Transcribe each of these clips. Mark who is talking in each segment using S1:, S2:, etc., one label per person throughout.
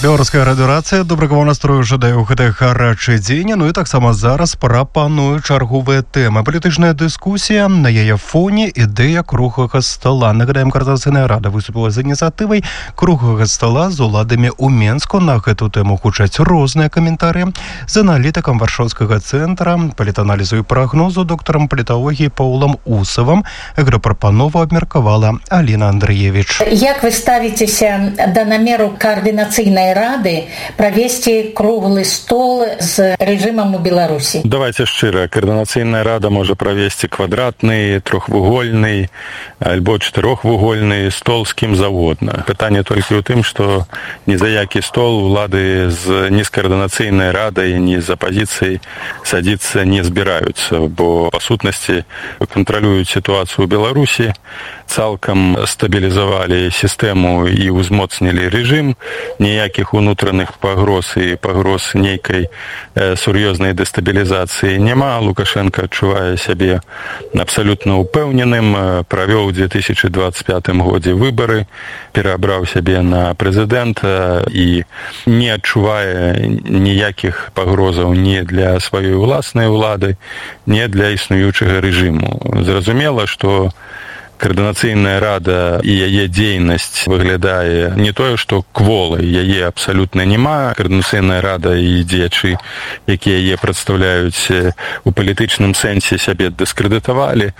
S1: Беларуская радыёрацыя добрага вам настрою жадаю ў гэты гарачы дзень. Ну і таксама зараз прапаную чарговыя тэмы. Палітычная дыскусія, на яе фоне ідэя круглага стола. Нагадаем, Координацыйная рада выступила з ініцыятывай круглага стола з уладамі ў Менску. На гэту тэму гучаць розныя каментары. З аналітыкам Варшаўскага цэнтра палітаналізу і прагнозу доктарам паліталогіі Паўлам Усавым аграпрапанову абмеркавала Аліна Андрыевіч.
S2: Як вы ставіцеся да намеру Координацыйнай рады провести круглый стол с режимом у Беларуси?
S3: Давайте шчыра. Координацыйная рада можа провести квадратный, трохвугольный альбо чатырохвугольный стол с кім завгодна. Пытанне толькі ў тым, што ні за які стол улады ні з координацыйнай радай, ні з апозіцыяй садзіцца не збіраюцца, бо па сутнасці кантралююць сітуацыю ў Беларусі, цалкам стабілізавалі сістэму і ўзмоцнілі рэжым, ніякіх унутраных пагроз і пагроз нейкай сур'ёзнай дэстабілізацыі няма. Лукашенко адчувае сябе абсалютна упэўненым, правёў у 2025 годзе выбары, пераабраў сябе на прэзідэнта і не адчувае ніякіх пагрозаў ні для сваёй уласнай улады, ні для існуючага рэжыму. Зразумела, што Координацыйная рада і яе дзейнасць выглядае не тое, што кволай, яе абсалютна няма. Координацыйная рада і дзеячы, якія яе прадстаўляюць у палітычным сэнсе, сябе дыскрэдытавалі.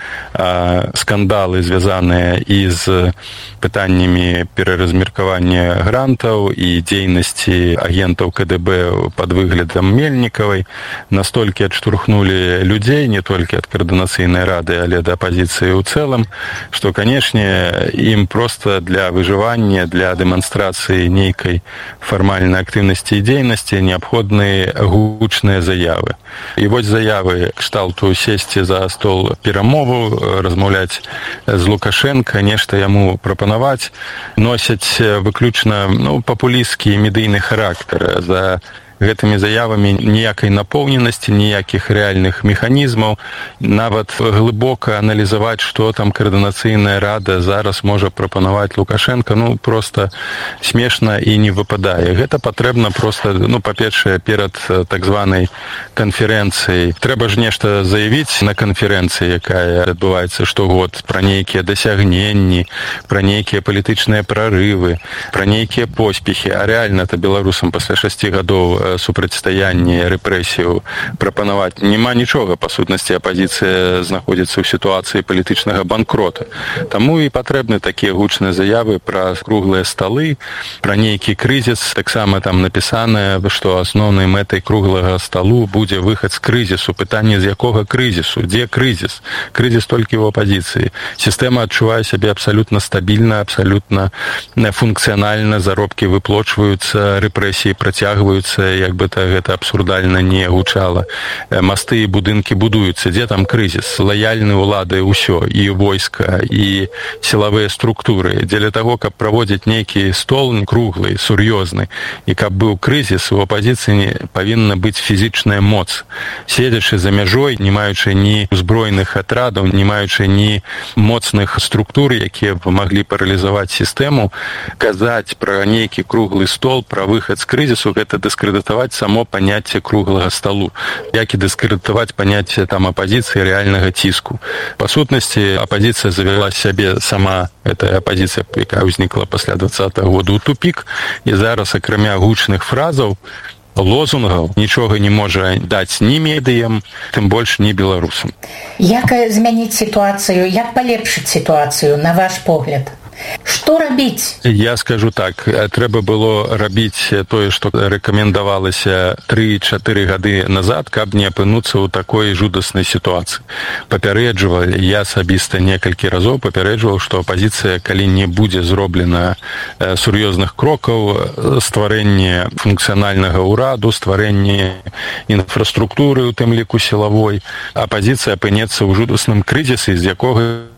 S3: Скандалы, звязаныя і з пытаннямі пераразмеркавання грантаў і дзейнасці агентаў КДБ пад выглядам Мельнікавай, настолькі адштурхнулі людзей, не толькі ад Координацыйнай рады, але да апозіцыі ў цэлым, што, канешне, ім проста для выжывання, для дэманстрацыі нейкай фармальнай актыўнасці і дзейнасці неабходныя гучныя заявы. І вось заявы кшталту сесці за стол перамову, размаўляць з Лукашенко, нешта яму прапанаваць, носяць выключна папулісцкі медыйны характар. За гэтымі заявамі ніякай напоўненасці, ніякіх рэальных механізмаў. Нават глыбока аналізаваць, што там Координацыйная рада зараз можа прапанаваць Лукашенко, проста смешна і не выпадае. Гэта патрэбна проста, па-першае, перад так званай канферэнцыяй. Трэба ж нешта заявіць на канферэнцыі, якая адбываецца штогод, пра нейкія дасягненні, пра нейкія палітычныя прарывы, пра нейкія поспехі. А рэальна-то беларусам пасля 6 гадоў супрацьстаяння рэпрэсію прапанаваць няма нічога. Па сутнасці, апозіцыя знаходзіцца ў сітуацыі палітычнага банкрота. Таму і патрэбны такія гучныя заявы пра круглыя сталы, пра нейкі крызіс. Таксама там напісана, што асноўнай мэтай круглага сталу будзе выхад з крызісу. Пытанне, з якога крызісу? Дзе крызіс? Крызіс толькі ў апозіцыі. Сістэма адчувае сябе абсалютна стабільна, абсалютна функцыянальна, заробкі выплочваюцца, рэпрэсіі працягваюцца, як бы гэта абсурдальна не гучала. Масты і будынкі будуюцца. Дзе там крызіс? Лаяльны ўлады ўсё, і войска, і сілавыя структуры. Дзеля таго, каб праводзіць нейкі стол круглы, сур'ёзны, і каб быў крызіс, у апозіцыі павінна быць фізічная моц. Седзячы за мяжой, не маючы ні узброеных атрадаў, не маючы ні моцных структур, якія б маглі паралізаваць сістэму, казаць пра нейкі круглы стол, пра выхад з крызісу, гэта дыскрэдытаваць само паняцце круглага сталу, як і дыскрэдытаваць паняцце там апозіцыі рэальнага ціску. Па сутнасці, апозіцыя завяла сябе сама, гэта апозіцыя, якая ўзнікла пасля 20-го года, у тупік, і зараз, акрамя гучных фразаў, лозунгаў, нічога не можа даць ні медыям, тым больш ні беларусам.
S2: Як змяніць сітуацыю, як палепшыць сітуацыю, на ваш погляд? Што рабіць?
S3: Я скажу так, трэба было рабіць тое, што рэкамендавалася 3-4 гады назад, каб не апынуцца ў такой жудаснай сітуацыі. Папярэджваў, я асабіста некалькі разоў папярэджваў, што апозіцыя, калі не будзе зроблена сур'ёзных крокаў, стварэнне функцыянальнага ўраду, стварэнне інфраструктуры, у тым ліку сілавой, апозіцыя апынецца ў жудасным крызісе, з якога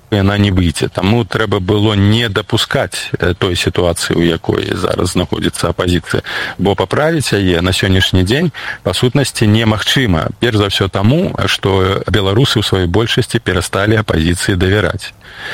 S3: яна не выйдзе. Таму трэба было не дапускаць той сітуацыі, у якой зараз знаходзіцца апазіцыя. Бо паправіць яе на сённяшні дзень, па сутнасці, немагчыма. Перш за ўсё таму, што беларусы ў сваёй большасці перасталі апазіцыі давяраць.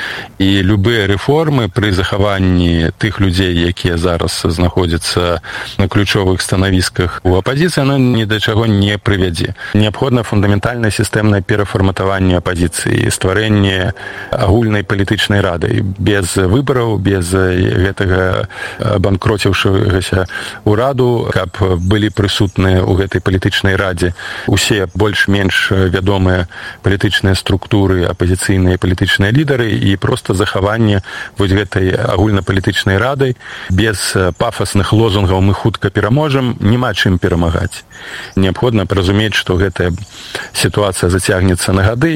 S3: І любыя рэформы пры захаванні тых людзей, якія зараз знаходзяцца на ключовых станавісках у апазіцыі, ні да чаго не прывядзе. Неабходна фундаментальнае сістэмнае перафарматаванне апазіцыі, стварэнне агульнай палітычнай рады. Без выбараў, без гэтага банкроціўшыгася ўраду, каб былі прысутныя ў гэтай палітычнай радзе усе больш-менш вядомыя палітычныя структуры, апазіцыйныя палітычныя лідары, і проста захаванне вось гэтай агульнапалітычнай рады без пафасных лозунгаў «мы хутка пераможам» няма чым перамагаць. Неабходна разумець, што гэтая сітуацыя зацягнецца на гады,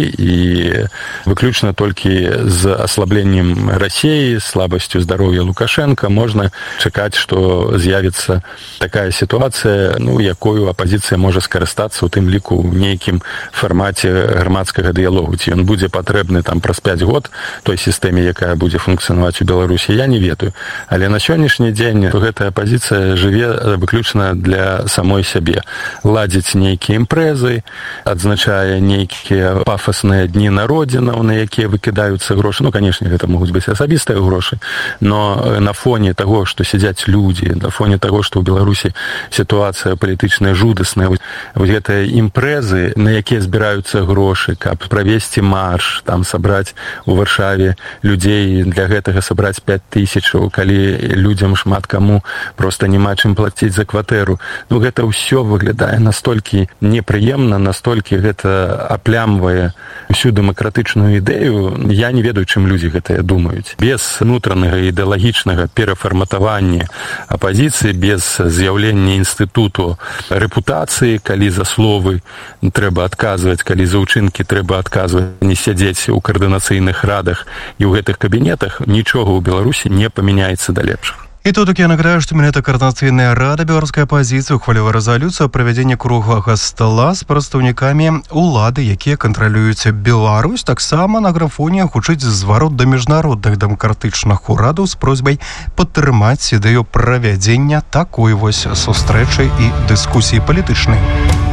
S3: і выключна толькі з аслабленнем Расіі, слабасцю здароўя Лукашенка можна чакаць, што з'явіцца такая сітуацыя, якою апазіцыя можа скарыстацца, у тым ліку ў нейкім фармаце грамадскага дыялогу. Ці ён будзе патрэбны праз 5 год той сістэме, якая будзе функцыянаваць у Беларусі, я не ведаю. Але на сённяшні дзень гэтая апазіцыя жыве выключна для самой сябе. Ладзіць нейкія імпрэзы, адзначае нейкія пафасныя дні народзінаў, на якія выкідаюцца грошы. Канешне, гэта могуць быць асабістыя грошы, но на фоне таго, што сядзяць людзі, на фоне таго, што ў Беларусі сітуацыя палітычная жудасная, вось гэтыя імпрэзы, на якія збіраюцца грошы, каб правесці марш, сабраць у Варшаве людзей, для гэтага сабраць 5000, калі людзям шмат каму проста няма чым плаціць за кватэру. Гэта ўсё выглядае настолькі непрыемна, настолькі гэта аплямвае всю дэмакратычную ідэю. Я не ведаю, чым людзі гэтыя думаюць. Без унутранага ідэалагічнага перафарматавання апазіцыі, без з'яўлення інстытуту рэпутацыі, калі за словы трэба адказваць, калі за ўчынкі трэба адказваць, не сядзець у каардынацыйных радах і ў гэтых кабінетах, нічога ў Беларусі не памяняецца да лепшага.
S1: І тут я нагадаю, што менавіта Координацыйная рада беларускай апазіцыі ухваліла рэзалюцыю о правядзенні круглага стола з прадстаўнікамі улады, якія кантралююць Беларусь. Таксама на графоне гучыць зварот да міжнародных дэмакратычных урадаў з просьбай падтрымаць ідэю правядзення такой вось сустрэчы і дыскусіі палітычнай.